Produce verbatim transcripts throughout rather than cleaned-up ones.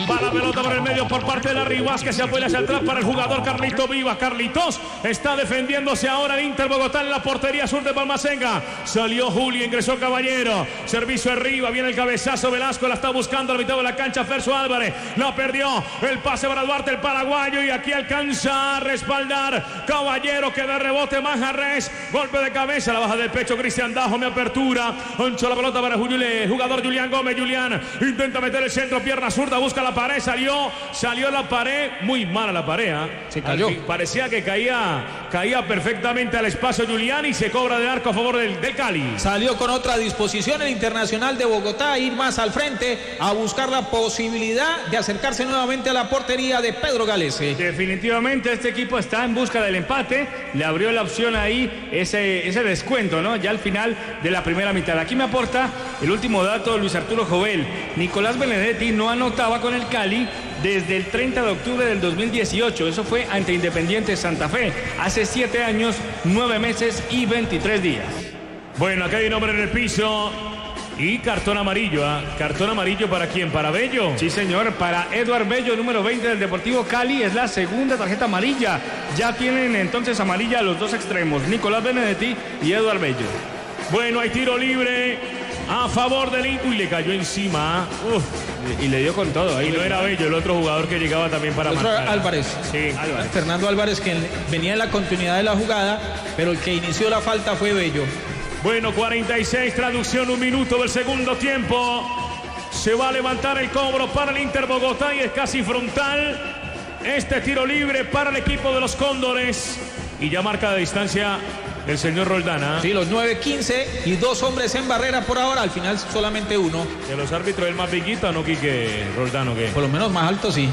Va la pelota por el medio por parte de la Rivas, que se apoya hacia atrás para el jugador Carlito Viva. Carlitos está defendiéndose ahora el Inter Bogotá en la portería sur de Balmaseda. Salió Juli, ingresó Caballero. Servicio arriba, viene el cabezazo. Velasco la está buscando a la mitad de la cancha. Ferso Álvarez la perdió. El pase para Duarte, el paraguayo. Y aquí alcanza a respaldar Caballero, que da rebote Manjarres. Golpe de cabeza, la baja del pecho Cristian Dajo. Me apertura. Ancho la pelota para el jugador Julián Gómez. Julián intenta meter el centro, pierna zurda, busca la pared. Salió, salió la pared. Muy mala la pared. ¿eh? Se cayó. Parecía que caía, caía perfectamente al espacio Julián y se cobra de arco a favor del, del Cali. Salió con otra disposición el Internacional de Bogotá a ir más al frente, a buscar la posibilidad de acercarse nuevamente a la portería de Pedro Galese. Definitivamente este equipo está en busca del empate. Le abrió la opción ahí ese, ese descuento, ¿no? Ya al final de la primera mitad. Aquí me aporta el último dato Luis Arturo Jovel. Nicolás Benedetti no anotaba con el Cali desde el treinta de octubre del dos mil dieciocho. Eso fue ante Independiente Santa Fe. Hace siete años, nueve meses y veintitrés días. Bueno, acá hay un hombre en el piso y cartón amarillo. ¿eh? ¿Cartón amarillo para quién? ¿Para Bello? Sí, señor. Para Eduard Bello, número veinte del Deportivo Cali. Es la segunda tarjeta amarilla. Ya tienen entonces amarilla los dos extremos, Nicolás Benedetti y Eduard Bello. Bueno, hay tiro libre a favor del Inter. Uy, le cayó encima. Uf. Y le dio con todo. Ahí y no era Bello, el otro jugador que llegaba también para marcar. Álvarez. Sí, Álvarez. Fernando Álvarez, que venía en la continuidad de la jugada, pero el que inició la falta fue Bello. Bueno, cuarenta y seis, traducción, un minuto del segundo tiempo. Se va a levantar el cobro para el Inter Bogotá y es casi frontal. Este tiro libre para el equipo de los Cóndores. Y ya marca de distancia el señor Roldán. Sí, los nueve quince y dos hombres en barrera por ahora. Al final solamente uno. De los árbitros, el más piquito, ¿no, Quique Roldán o qué? Por lo menos más alto, sí.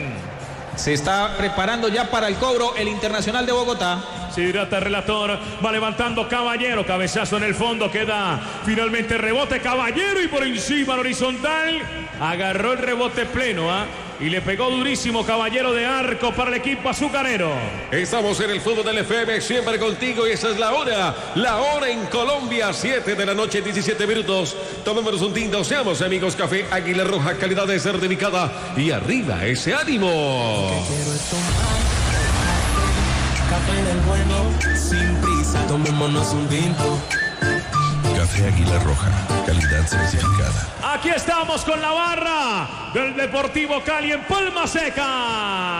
Se está preparando ya para el cobro el Internacional de Bogotá. Se hidrata el relator, va levantando Caballero, cabezazo en el fondo, queda finalmente rebote Caballero y por encima horizontal, agarró el rebote pleno, ¿ah? ¿eh? Y le pegó durísimo Caballero de arco para el equipo azucarero. Estamos en el fútbol del F M, siempre contigo y esa es la hora. La hora en Colombia, siete de la noche, diecisiete minutos. Tomémonos un tinto, seamos amigos. Café Águila Roja, calidad de certificada. Y arriba ese ánimo. Café del bueno, sin prisa, tomémonos un tinto. Café Águila Roja, calidad certificada. Aquí estamos con la barra del Deportivo Cali en Palma Seca.